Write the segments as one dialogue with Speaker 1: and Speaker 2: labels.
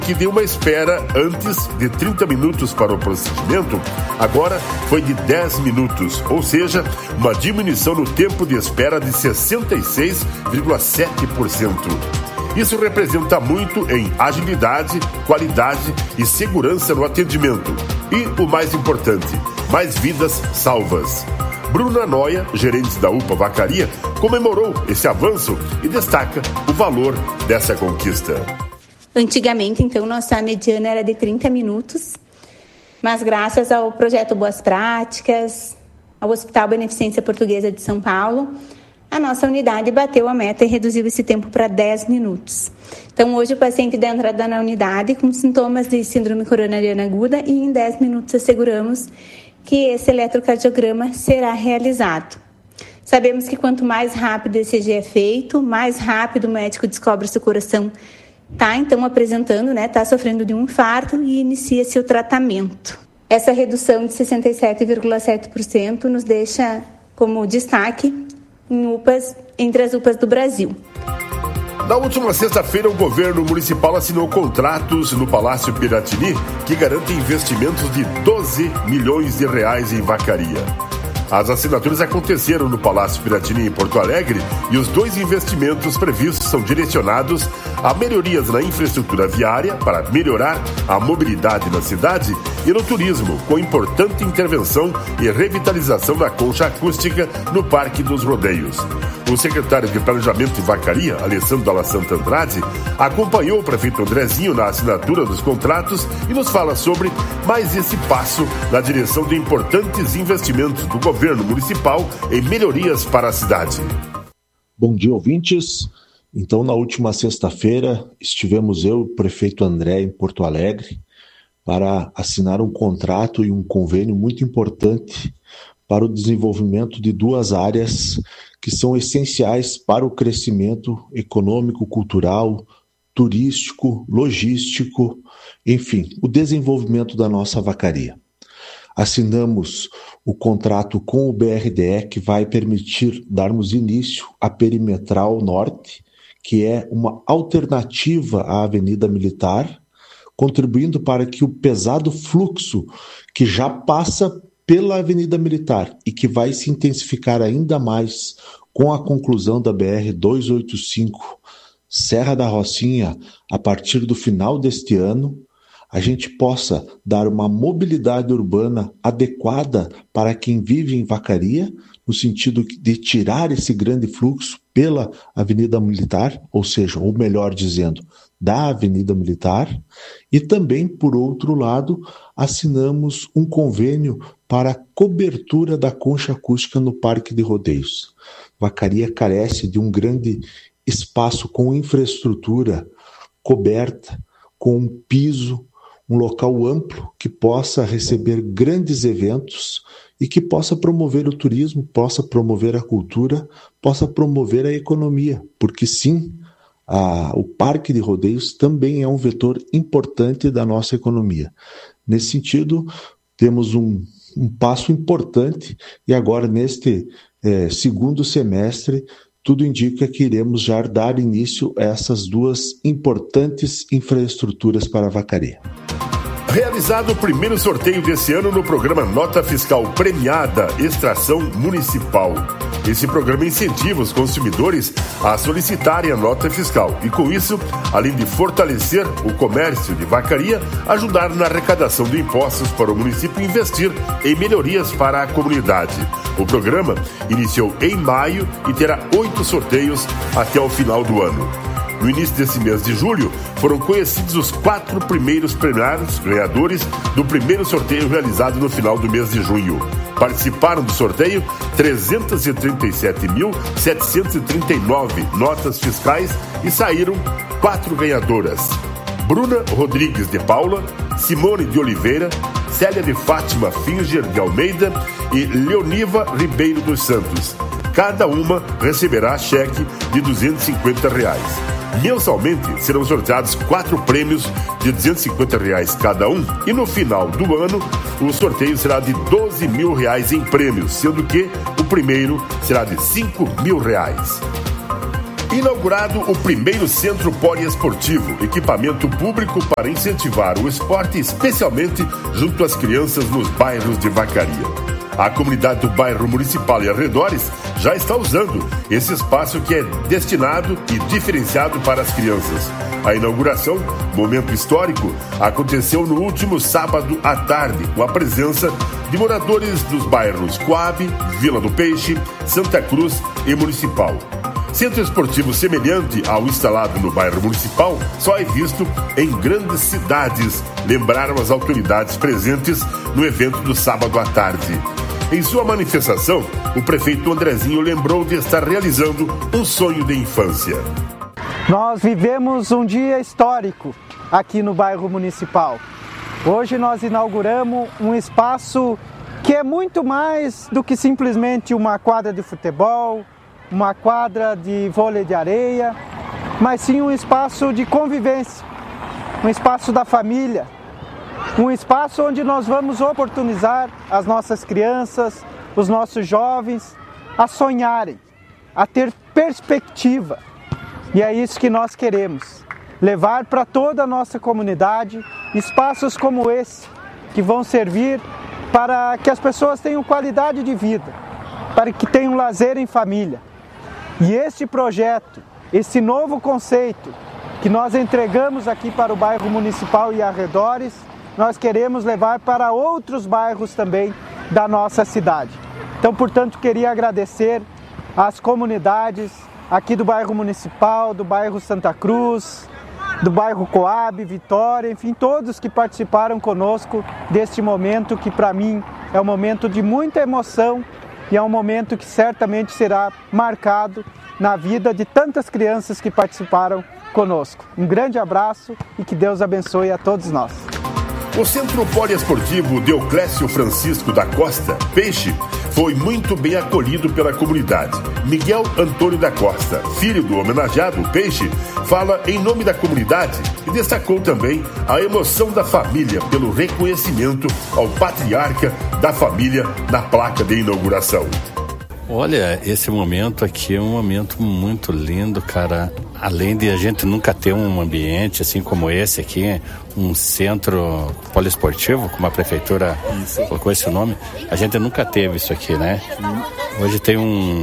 Speaker 1: que de uma espera antes de 30 minutos para o procedimento, agora foi de 10 minutos, ou seja, uma diminuição no tempo de espera de 66,7%. Isso representa muito em agilidade, qualidade e segurança no atendimento. E o mais importante, mais vidas salvas. Bruna Noia, gerente da UPA Vacaria, comemorou esse avanço e destaca o valor dessa conquista.
Speaker 2: Antigamente, então, nossa mediana era de 30 minutos, mas graças ao projeto Boas Práticas, ao Hospital Beneficência Portuguesa de São Paulo, a nossa unidade bateu a meta e reduziu esse tempo para 10 minutos. Então, hoje o paciente dá entrada na unidade com sintomas de síndrome coronariana aguda e em 10 minutos asseguramos que esse eletrocardiograma será realizado. Sabemos que quanto mais rápido esse ECG é feito, mais rápido o médico descobre se o coração está então apresentando, está sofrendo de um infarto e inicia-se o tratamento. Essa redução de 67,7% nos deixa como destaque em UPAs, entre as UPAs do Brasil.
Speaker 1: Na última sexta-feira, o governo municipal assinou contratos no Palácio Piratini que garantem investimentos de 12 milhões de reais em Vacaria. As assinaturas aconteceram no Palácio Piratini, em Porto Alegre, e os 2 investimentos previstos são direcionados a melhorias na infraestrutura viária para melhorar a mobilidade na cidade e no turismo, com importante intervenção e revitalização da concha acústica no Parque dos Rodeios. O secretário de Planejamento de Vacaria, Alessandro Dalla Santa Andrade, acompanhou o prefeito Andrezinho na assinatura dos contratos e nos fala sobre mais esse passo na direção de importantes investimentos do governo municipal em melhorias para a cidade.
Speaker 3: Bom dia, ouvintes. Então, na última sexta-feira, estivemos eu e o prefeito André em Porto Alegre para assinar um contrato e um convênio muito importante para o desenvolvimento de 2 áreas que são essenciais para o crescimento econômico, cultural, turístico, logístico, enfim, o desenvolvimento da nossa vacaria. Assinamos o contrato com o BRDE, que vai permitir darmos início à Perimetral Norte, que é uma alternativa à Avenida Militar, contribuindo para que o pesado fluxo que já passa pela Avenida Militar e que vai se intensificar ainda mais com a conclusão da BR-285 Serra da Rocinha a partir do final deste ano, a gente possa dar uma mobilidade urbana adequada para quem vive em Vacaria, no sentido de tirar esse grande fluxo pela Avenida Militar, ou seja, ou melhor dizendo, da Avenida Militar, e também, por outro lado, assinamos um convênio para a cobertura da concha acústica no Parque de Rodeios. Vacaria carece de um grande espaço com infraestrutura coberta, com um piso, um local amplo que possa receber grandes eventos e que possa promover o turismo, possa promover a cultura, possa promover a economia, porque sim, o Parque de Rodeios também é um vetor importante da nossa economia. Nesse sentido, temos um passo importante e agora neste segundo semestre, tudo indica que iremos já dar início a essas 2 importantes infraestruturas para a Vacaria.
Speaker 1: Realizado o primeiro sorteio desse ano no programa Nota Fiscal Premiada Extração Municipal. Esse programa incentiva os consumidores a solicitarem a nota fiscal e, com isso, além de fortalecer o comércio de Vacaria, ajudar na arrecadação de impostos para o município investir em melhorias para a comunidade. O programa iniciou em maio e terá 8 sorteios até o final do ano. No início desse mês de julho, foram conhecidos os 4 primeiros premiados, ganhadores do primeiro sorteio realizado no final do mês de junho. Participaram do sorteio 337.739 notas fiscais e saíram 4 ganhadoras. Bruna Rodrigues de Paula, Simone de Oliveira, Célia de Fátima Finger de Almeida e Leoniva Ribeiro dos Santos. Cada uma receberá cheque de R$250. Mensalmente serão sorteados 4 prêmios de R$250 cada um e no final do ano o sorteio será de R$12 mil em prêmios, sendo que o primeiro será de R$5 mil. Inaugurado o primeiro centro poliesportivo, equipamento público para incentivar o esporte, especialmente junto às crianças nos bairros de Vacaria. A comunidade do bairro Municipal e arredores já está usando esse espaço que é destinado e diferenciado para as crianças. A inauguração, momento histórico, aconteceu no último sábado à tarde, com a presença de moradores dos bairros Coab, Vila do Peixe, Santa Cruz e Municipal. Centro esportivo semelhante ao instalado no bairro Municipal só é visto em grandes cidades, lembraram as autoridades presentes no evento do sábado à tarde. Em sua manifestação, o prefeito Andrezinho lembrou de estar realizando um sonho de infância.
Speaker 4: Nós vivemos um dia histórico aqui no bairro Municipal. Hoje nós inauguramos um espaço que é muito mais do que simplesmente uma quadra de futebol, uma quadra de vôlei de areia, mas sim um espaço de convivência, um espaço da família, um espaço onde nós vamos oportunizar as nossas crianças, os nossos jovens a sonharem, a ter perspectiva. E é isso que nós queremos, levar para toda a nossa comunidade espaços como esse, que vão servir para que as pessoas tenham qualidade de vida, para que tenham lazer em família. E este projeto, esse novo conceito que nós entregamos aqui para o bairro Municipal e arredores, nós queremos levar para outros bairros também da nossa cidade. Então, portanto, queria agradecer às comunidades aqui do bairro Municipal, do bairro Santa Cruz, do bairro Coab, Vitória, enfim, todos que participaram conosco deste momento que para mim é um momento de muita emoção e é um momento que certamente será marcado na vida de tantas crianças que participaram conosco. Um grande abraço e que Deus abençoe a todos nós.
Speaker 1: O Centro Poliesportivo Deoclésio Francisco da Costa, Peixe, foi muito bem acolhido pela comunidade. Miguel Antônio da Costa, filho do homenageado Peixe, fala em nome da comunidade e destacou também a emoção da família pelo reconhecimento ao patriarca da família na placa de inauguração.
Speaker 5: Olha, esse momento aqui é um momento muito lindo, cara. Além de a gente nunca ter um ambiente assim como esse aqui, um centro poliesportivo, como a prefeitura colocou esse nome, a gente nunca teve isso aqui, né? Hoje tem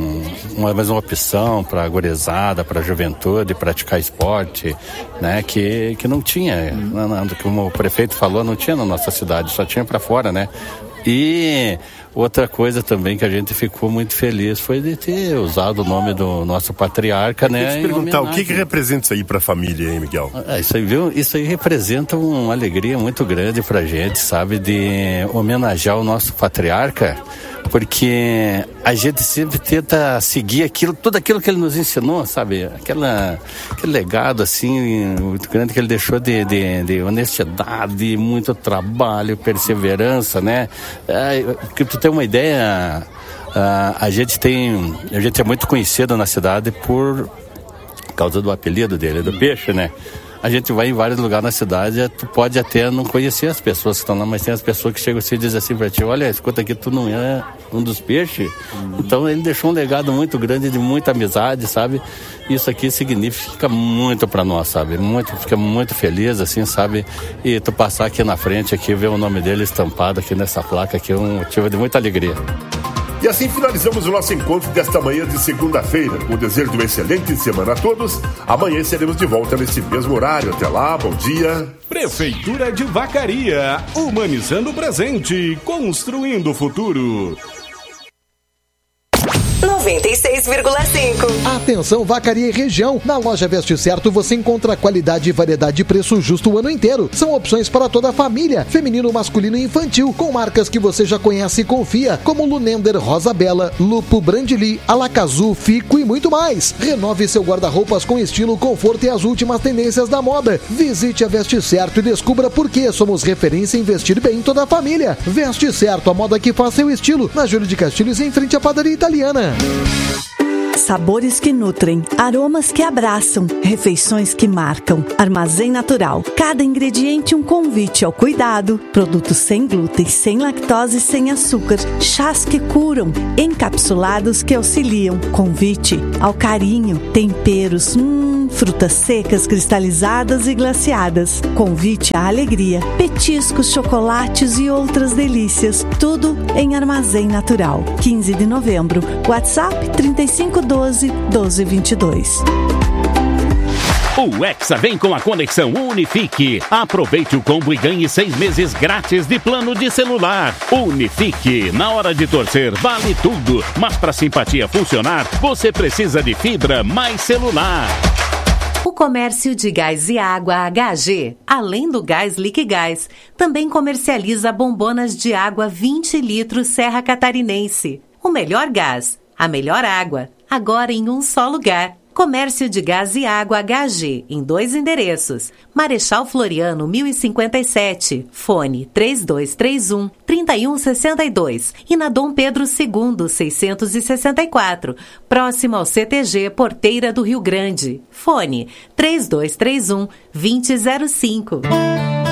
Speaker 5: mais uma opção para a gurizada, para a juventude praticar esporte, né? Que não tinha, como o prefeito falou, não tinha na nossa cidade, só tinha para fora, né? E outra coisa também que a gente ficou muito feliz foi de ter usado o nome do nosso patriarca, né?
Speaker 1: Eu te perguntar, o que representa isso aí para a família, hein, Miguel?
Speaker 5: Isso aí, viu? Isso aí representa uma alegria muito grande pra gente, sabe? De homenagear o nosso patriarca, porque a gente sempre tenta seguir tudo aquilo que ele nos ensinou, sabe? Aquele legado, assim, muito grande que ele deixou de honestidade, muito trabalho, perseverança, né? Que tu tem uma ideia, a gente é muito conhecido na cidade por causa do apelido dele, do Peixe, né? A gente vai em vários lugares na cidade, tu pode até não conhecer as pessoas que estão lá, mas tem as pessoas que chegam assim e dizem assim pra ti, olha, escuta aqui, tu não é um dos peixes? Então ele deixou um legado muito grande de muita amizade, sabe? Isso aqui significa muito pra nós, sabe? Fica muito feliz, assim, sabe? E tu passar aqui na frente, aqui, ver o nome dele estampado aqui nessa placa, aqui é um motivo de muita alegria.
Speaker 1: E assim finalizamos o nosso encontro desta manhã de segunda-feira. Com o desejo de uma excelente semana a todos. Amanhã estaremos de volta nesse mesmo horário. Até lá, bom dia.
Speaker 6: Prefeitura de Vacaria, humanizando o presente, construindo o futuro.
Speaker 7: 96,5.
Speaker 8: Atenção, Vacaria e região. Na loja Veste Certo você encontra qualidade e variedade de preço justo o ano inteiro. São opções para toda a família, feminino, masculino e infantil, com marcas que você já conhece e confia, como Lunender, Rosa Bela, Lupo, Brandili, Alacazu, Fico e muito mais. Renove seu guarda-roupas com estilo, conforto e as últimas tendências da moda. Visite a Veste Certo e descubra por que somos referência em vestir bem toda a família. Veste Certo, a moda que faz seu estilo, na Júlio de Castilhos, em frente à padaria italiana.
Speaker 7: Sabores que nutrem, aromas que abraçam, refeições que marcam. Armazém Natural. Cada ingrediente um convite ao cuidado. Produtos sem glúten, sem lactose, sem açúcar. Chás que curam, encapsulados que auxiliam. Convite ao carinho. Temperos, frutas secas, cristalizadas e glaciadas. Convite à alegria. Petiscos, chocolates e outras delícias. Tudo em Armazém Natural. 15 de novembro. WhatsApp 3512-1222.
Speaker 9: O Hexa vem com a conexão Unifique. Aproveite o combo e ganhe 6 meses grátis de plano de celular. Unifique. Na hora de torcer, vale tudo. Mas para simpatia funcionar, você precisa de fibra mais celular.
Speaker 10: O comércio de gás e água HG, além do gás Liquigás, também comercializa bombonas de água 20 litros Serra Catarinense. O melhor gás, a melhor água, agora em um só lugar. Comércio de Gás e Água HG, em 2 endereços. Marechal Floriano, 1057, fone 3231-3162. E na Dom Pedro II, 664, próximo ao CTG Porteira do Rio Grande. Fone 3231-2005.